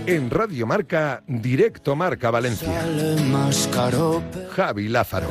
En Radio Marca, Directo Marca Valencia. Javi Lázaro.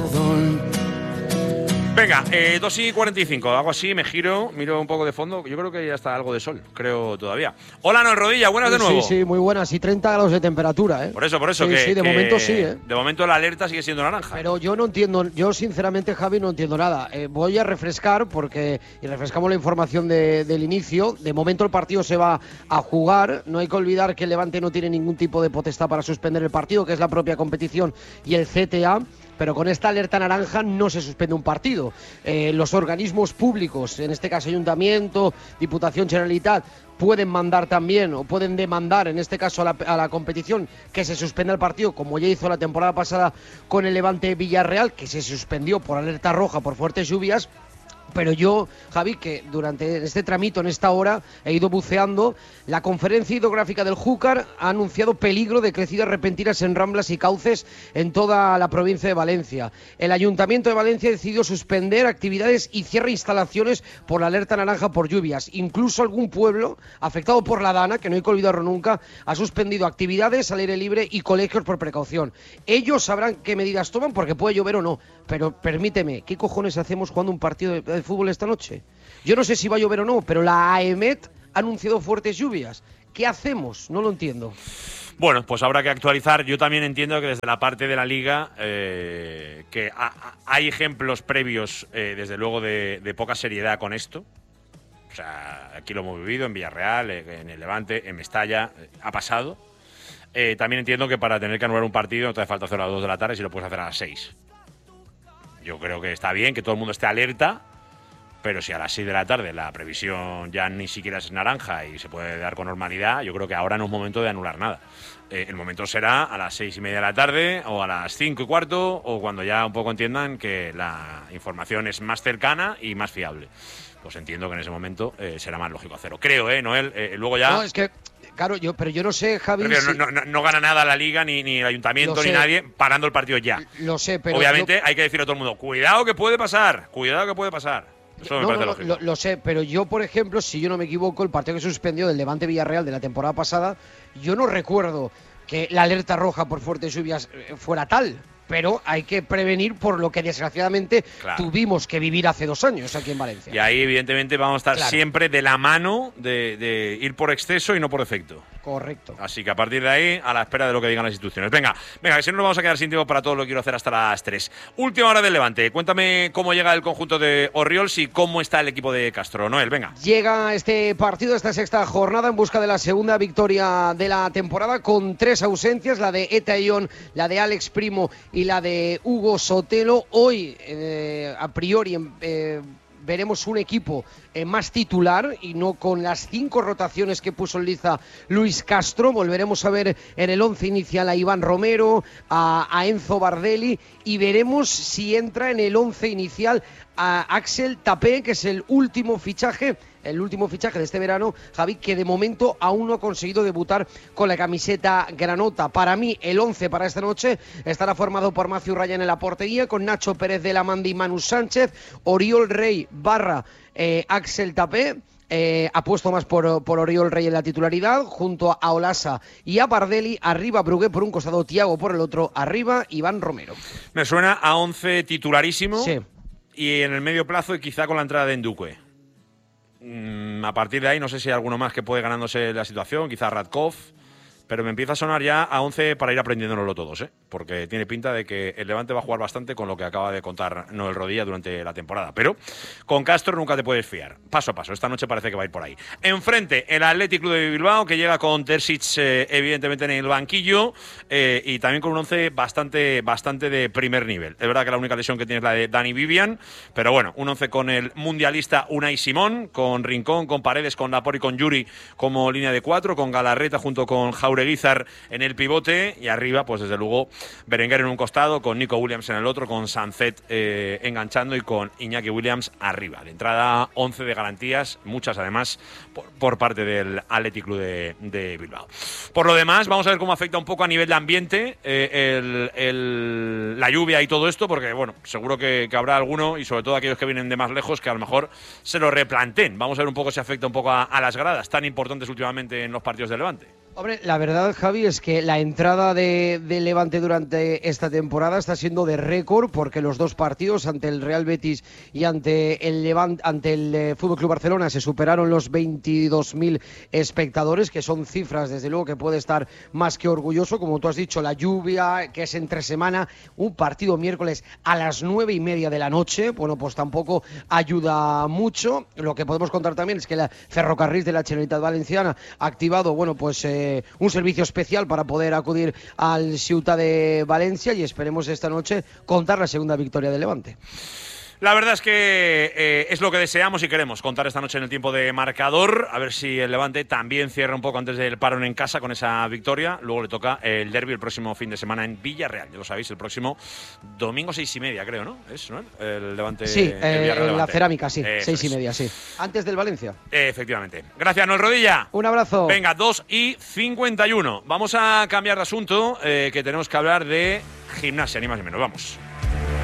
Venga, 2:45, hago así, me giro, miro un poco de fondo. Yo creo que ya está algo de sol, creo todavía. Hola, Noel Rodilla, buenas de nuevo. Sí, muy buenas, y 30 grados de temperatura, ¿eh? Por eso, sí, de momento sí, ¿eh? De momento la alerta sigue siendo naranja. Pero yo no entiendo, yo sinceramente, Javi, no entiendo nada. Voy a refrescar, y refrescamos la información del inicio. De momento el partido se va a jugar. No hay que olvidar que el Levante no tiene ningún tipo de potestad para suspender el partido, que es la propia competición y el CTA. Pero con esta alerta naranja no se suspende un partido. Los organismos públicos, en este caso Ayuntamiento, Diputación, Generalitat, pueden mandar también o pueden demandar, en este caso a la competición, que se suspenda el partido, como ya hizo la temporada pasada con el Levante Villarreal, que se suspendió por alerta roja por fuertes lluvias. Pero yo, Javi, que durante este tramito, en esta hora, he ido buceando. La conferencia hidrográfica del Júcar ha anunciado peligro de crecidas repentinas en ramblas y cauces en toda la provincia de Valencia. El Ayuntamiento de Valencia decidió suspender actividades y cierra instalaciones por la alerta naranja por lluvias. Incluso algún pueblo afectado por la Dana, que no hay que olvidarlo nunca, ha suspendido actividades al aire libre y colegios por precaución. Ellos sabrán qué medidas toman porque puede llover o no. Pero permíteme, ¿qué cojones hacemos jugando un partido de fútbol esta noche? Yo no sé si va a llover o no, pero la AEMET ha anunciado fuertes lluvias. ¿Qué hacemos? No lo entiendo. Bueno, pues habrá que actualizar. Yo también entiendo que desde la parte de la Liga que hay ejemplos previos, desde luego, de poca seriedad con esto. O sea, aquí lo hemos vivido en Villarreal, en el Levante, en Mestalla, ha pasado. También entiendo que para tener que anular un partido no te hace falta hacerlo a las 2 de la tarde si lo puedes hacer a las 6. Yo creo que está bien que todo el mundo esté alerta, pero si a las 6 de la tarde la previsión ya ni siquiera es naranja y se puede dar con normalidad, yo creo que ahora no es momento de anular nada. El momento será a las 6:30 de la tarde o a las 5:15 o cuando ya un poco entiendan que la información es más cercana y más fiable. Pues entiendo que en ese momento será más lógico hacerlo. Creo, Noel, luego ya… No, es que… Claro, pero yo no sé, Javi… No gana nada la Liga, ni el Ayuntamiento, ni nadie parando el partido ya. Lo sé, pero… Obviamente hay que decirle a todo el mundo, cuidado que puede pasar, cuidado que puede pasar. Eso me parece lógico. Lo sé, pero yo, por ejemplo, si yo no me equivoco, el partido que se suspendió del Levante Villarreal de la temporada pasada, yo no recuerdo que la alerta roja por fuertes lluvias fuera tal. Pero hay que prevenir por lo que desgraciadamente tuvimos que vivir hace 2 años aquí en Valencia. Y ahí evidentemente vamos a estar siempre de la mano de ir por exceso y no por efecto. Correcto. Así que a partir de ahí, a la espera de lo que digan las instituciones. Venga, que si no nos vamos a quedar sin tiempo para todo lo que quiero hacer hasta las 3. Última hora del Levante. Cuéntame cómo llega el conjunto de Orriols y cómo está el equipo de Castro. Noel, venga. Llega este partido, esta sexta jornada, en busca de la segunda victoria de la temporada, con 3 ausencias, la de Eta Ion, la de Alex Primo y la de Hugo Sotelo. Hoy, a priori, veremos un equipo más titular y no con las 5 rotaciones que puso en liza Luis Castro. Volveremos a ver en el 11 inicial a Iván Romero, a Enzo Bardelli, y veremos si entra en el 11 inicial a Axel Tapé, que es el último fichaje de este verano, Javi, que de momento aún no ha conseguido debutar con la camiseta granota. Para mí, el 11 para esta noche estará formado por Matthew Ryan en la portería, con Nacho Pérez de la Manda y Manu Sánchez, Oriol Rey / Axel Tapé. Apuesto más por Oriol Rey en la titularidad, junto a Olasa y a Bardelli. Arriba Brugué por un costado, Thiago por el otro, arriba Iván Romero. Me suena a 11 titularísimo. Sí. Y en el medio plazo, quizá con la entrada de Nduque. A partir de ahí no sé si hay alguno más que puede ganándose la situación, quizá Radkov, pero me empieza a sonar ya a 11 para ir aprendiéndonoslo todos, porque tiene pinta de que el Levante va a jugar bastante con lo que acaba de contar Noel Rodilla durante la temporada, pero con Castro nunca te puedes fiar, paso a paso, esta noche parece que va a ir por ahí. Enfrente, el Athletic Club de Bilbao, que llega con Terzic evidentemente en el banquillo, y también con un 11 bastante de primer nivel. Es verdad que la única lesión que tiene es la de Dani Vivian, pero bueno, un 11 con el mundialista Unai Simón, con Rincón, con Paredes, con Laporte y con Yuri como línea de 4, con Galarreta junto con Jaureguizar en el pivote, y arriba, pues desde luego, Berenguer en un costado, con Nico Williams en el otro, con Sancet enganchando y con Iñaki Williams arriba. De entrada, 11 de garantías, muchas además por parte del Athletic Club de Bilbao. Por lo demás, vamos a ver cómo afecta un poco a nivel de ambiente la lluvia y todo esto, porque bueno, seguro que habrá alguno, y sobre todo aquellos que vienen de más lejos, que a lo mejor se lo replanteen. Vamos a ver un poco si afecta un poco a las gradas tan importantes últimamente en los partidos de Levante. Hombre, la verdad, Javi, es que la entrada de Levante durante esta temporada está siendo de récord, porque los dos partidos, ante el Real Betis y ante el Fútbol Club Barcelona, se superaron los 22.000 espectadores, que son cifras, desde luego, que puede estar más que orgulloso. Como tú has dicho, la lluvia, que es entre semana, un partido miércoles a las 9:30 de la noche, bueno, pues tampoco ayuda mucho. Lo que podemos contar también es que la Ferrocarrils de la Generalitat Valenciana ha activado, bueno, pues un servicio especial para poder acudir al Ciutat de Valencia, y esperemos esta noche contar la segunda victoria del Levante. La verdad es que es lo que deseamos y queremos, contar esta noche en el tiempo de marcador, a ver si el Levante también cierra un poco antes del parón en casa con esa victoria. Luego le toca el derbi el próximo fin de semana en Villarreal, ya lo sabéis, el próximo domingo 6:30, creo, ¿no? ¿Es, no? El Levante. Sí, en la Cerámica, sí, 6:30, sí. Antes del Valencia. Efectivamente. Gracias, Noel Rodilla. Un abrazo. Venga, 2:51. Vamos a cambiar de asunto, que tenemos que hablar de gimnasia, ni más ni menos. Vamos.